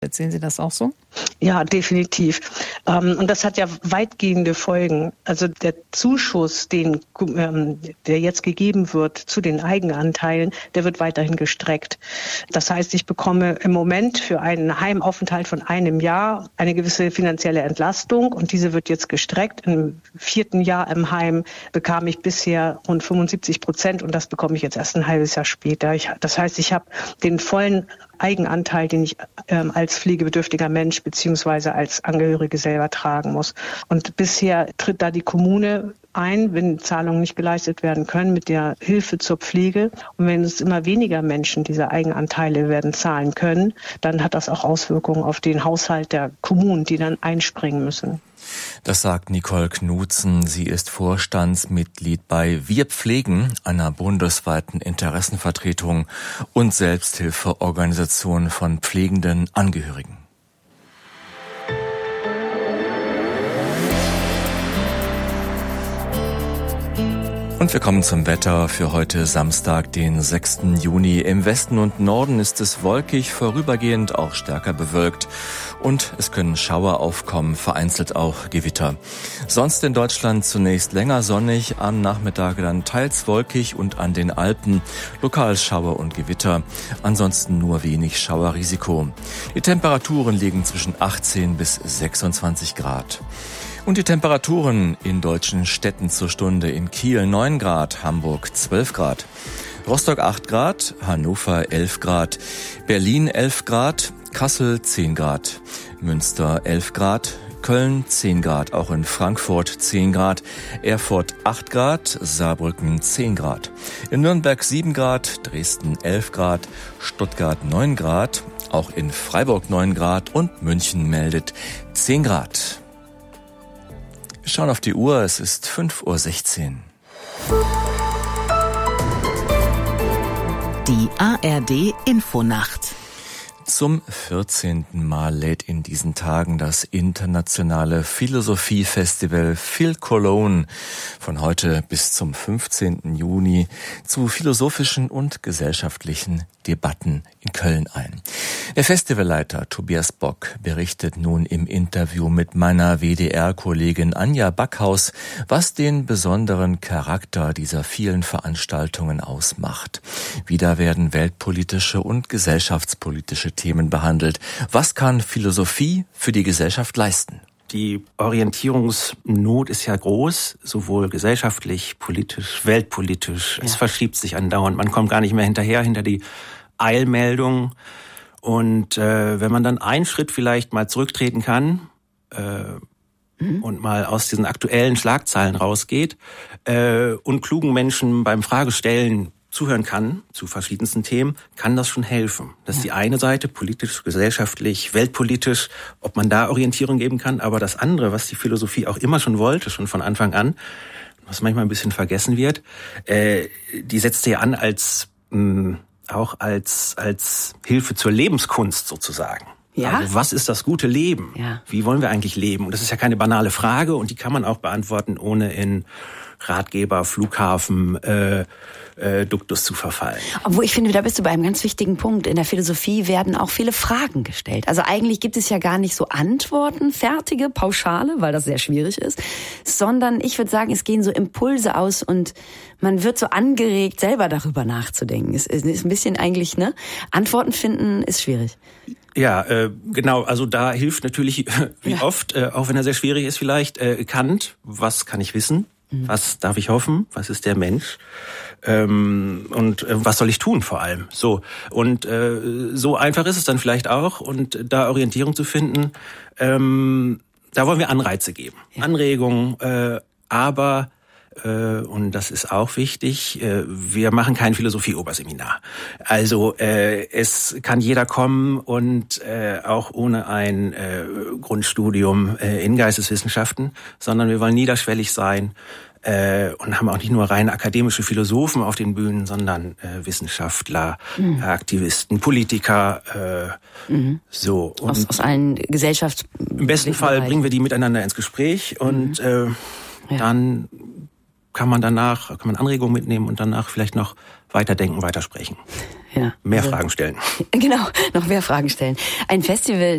Sehen Sie das auch so? Ja, definitiv. Und das hat ja weitgehende Folgen. Also der Zuschuss, der jetzt gegeben wird zu den Eigenanteilen, der wird weiterhin gestreckt. Das heißt, ich bekomme im Moment für einen Heimaufenthalt von einem Jahr eine gewisse finanzielle Entlastung und diese wird jetzt gestreckt. Im 4. Jahr im Heim bekam ich bisher rund 75% und das bekomme ich jetzt erst ein halbes Jahr später. Das heißt, ich habe den vollen Eigenanteil, den ich als pflegebedürftiger Mensch beziehungsweise als Angehörige selber tragen muss. Und bisher tritt da die Kommune ein, wenn Zahlungen nicht geleistet werden können, mit der Hilfe zur Pflege. Und wenn es immer weniger Menschen diese Eigenanteile werden zahlen können, dann hat das auch Auswirkungen auf den Haushalt der Kommunen, die dann einspringen müssen. Das sagt Nicole Knutzen. Sie ist Vorstandsmitglied bei Wir Pflegen, einer bundesweiten Interessenvertretung und Selbsthilfeorganisation von pflegenden Angehörigen. Und wir kommen zum Wetter für heute Samstag, den 6. Juni. Im Westen und Norden ist es wolkig, vorübergehend auch stärker bewölkt. Und es können Schauer aufkommen, vereinzelt auch Gewitter. Sonst in Deutschland zunächst länger sonnig, am Nachmittag dann teils wolkig und an den Alpen lokal Schauer und Gewitter. Ansonsten nur wenig Schauerrisiko. Die Temperaturen liegen zwischen 18 bis 26 Grad. Und die Temperaturen in deutschen Städten zur Stunde: in Kiel 9 Grad, Hamburg 12 Grad, Rostock 8 Grad, Hannover 11 Grad, Berlin 11 Grad, Kassel 10 Grad, Münster 11 Grad, Köln 10 Grad, auch in Frankfurt 10 Grad, Erfurt 8 Grad, Saarbrücken 10 Grad, in Nürnberg 7 Grad, Dresden 11 Grad, Stuttgart 9 Grad, auch in Freiburg 9 Grad und München meldet 10 Grad. Wir schauen auf die Uhr, es ist 5:16 Uhr. Die ARD Infonacht. Zum 14. Mal lädt in diesen Tagen das internationale Philosophiefestival Phil Cologne von heute bis zum 15. Juni zu philosophischen und gesellschaftlichen Debatten in Köln ein. Der Festivalleiter Tobias Bock berichtet nun im Interview mit meiner WDR-Kollegin Anja Backhaus, was den besonderen Charakter dieser vielen Veranstaltungen ausmacht. Wieder werden weltpolitische und gesellschaftspolitische Themen behandelt. Was kann Philosophie für die Gesellschaft leisten? Die Orientierungsnot ist ja groß, sowohl gesellschaftlich, politisch, weltpolitisch. Ja. Es verschiebt sich andauernd. Man kommt gar nicht mehr hinter die Eilmeldung. Und wenn man dann einen Schritt vielleicht mal zurücktreten kann und mal aus diesen aktuellen Schlagzeilen rausgeht und klugen Menschen beim Fragestellen zuhören kann zu verschiedensten Themen, kann das schon helfen. Das ist die eine Seite, politisch, gesellschaftlich, weltpolitisch, ob man da Orientierung geben kann. Aber das andere, was die Philosophie auch immer schon wollte, schon von Anfang an, was manchmal ein bisschen vergessen wird, die setzte ja an als Hilfe zur Lebenskunst sozusagen. Ja? Also was ist das gute Leben? Ja. Wie wollen wir eigentlich leben? Und das ist ja keine banale Frage und die kann man auch beantworten, ohne in Ratgeber, Flughafen, Duktus zu verfallen. Obwohl ich finde, da bist du bei einem ganz wichtigen Punkt. In der Philosophie werden auch viele Fragen gestellt. Also eigentlich gibt es ja gar nicht so Antworten, fertige, pauschale, weil das sehr schwierig ist, sondern ich würde sagen, es gehen so Impulse aus und man wird so angeregt, selber darüber nachzudenken. Es ist ein bisschen eigentlich, Antworten finden ist schwierig. Ja, genau. Also da hilft natürlich, wie oft, auch wenn er sehr schwierig ist vielleicht, Kant. Was kann ich wissen? Was darf ich hoffen? Was ist der Mensch? Und was soll ich tun vor allem? So. Und so einfach ist es dann vielleicht auch. Und da Orientierung zu finden, da wollen wir Anreize geben. Ja. Anregungen, aber und das ist auch wichtig, wir machen kein Philosophie-Oberseminar. Also es kann jeder kommen und auch ohne ein Grundstudium in Geisteswissenschaften, sondern wir wollen niederschwellig sein und haben auch nicht nur rein akademische Philosophen auf den Bühnen, sondern Wissenschaftler, Aktivisten, Politiker, so. Und aus allen Gesellschaften. Im besten Fall bringen wir die miteinander ins Gespräch und dann kann man Anregungen mitnehmen und danach vielleicht noch weiterdenken, weitersprechen. Ja. Mehr Fragen stellen. Genau, noch mehr Fragen stellen. Ein Festival,